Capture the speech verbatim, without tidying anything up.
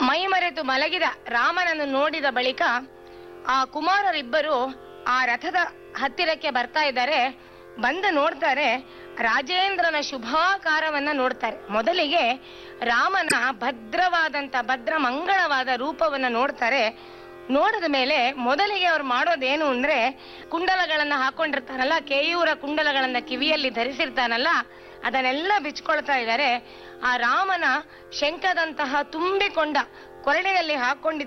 ಮೈ ಮರೆತು ಮಲಗಿದ ರಾಮನನ್ನು ನೋಡಿದ ಬಳಿಕ ಆ ಕುಮಾರರಿಬ್ಬರು ಆ ರಥದ ಹತ್ತಿರಕ್ಕೆ ಬರ್ತಾ ಇದ್ದಾರೆ. ಬಂದು ನೋಡ್ತಾರೆ, ರಾಜೇಂದ್ರನ ಶುಭಾಕಾರವನ್ನ ನೋಡ್ತಾರೆ. ಮೊದಲಿಗೆ ರಾಮನ ಭದ್ರವಾದಂತ ಭದ್ರ ಮಂಗಳವಾದ ರೂಪವನ್ನ ನೋಡ್ತಾರೆ. ನೋಡಿದ ಮೇಲೆ ಮೊದಲಿಗೆ ಅವ್ರು ಮಾಡೋದೇನು ಅಂದ್ರೆ, ಕುಂಡಲಗಳನ್ನ ಹಾಕೊಂಡಿರ್ತಾನಲ್ಲ, ಕೇಯೂರ ಕುಂಡಲಗಳನ್ನ ಕಿವಿಯಲ್ಲಿ ಧರಿಸಿರ್ತಾನಲ್ಲ, ಅದನ್ನೆಲ್ಲ ಬಿಚ್ಕೊಳ್ತಾ ಇದ್ದಾರೆ. ಆ ರಾಮನ ಶಂಖದಂತಹ ತುಂಬಿಕೊಂಡ ಕೊರಳಿನಲ್ಲಿ ಹಾಕೊಂಡಿದ್ದ